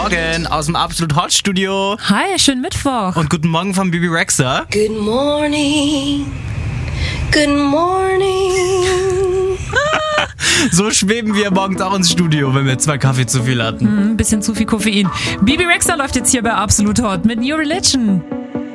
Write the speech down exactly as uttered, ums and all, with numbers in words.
Morgen aus dem Absolut Hot Studio. Hi, schönen Mittwoch. Und guten Morgen von Bibi Rexha. Good morning, good morning. So schweben wir morgens auch ins Studio, wenn wir zwei Kaffee zu viel hatten. Ein bisschen zu viel Koffein. Bibi Rexha läuft jetzt hier bei Absolut Hot mit New Religion.